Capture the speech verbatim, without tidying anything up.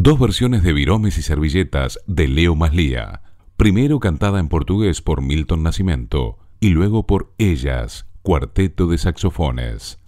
Dos versiones de Viromes y servilletas de Leo Maslía. Primero cantada en portugués por Milton Nascimento y luego por Ellas, cuarteto de saxofones.